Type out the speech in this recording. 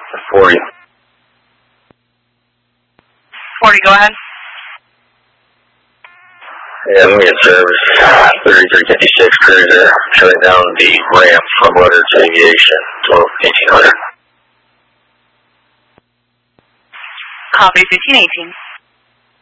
40. 40, go ahead. Yeah, let me get service. 3356 Cruiser, shutting down the ramp from Leonard's Aviation, 1800. Copy, 1518.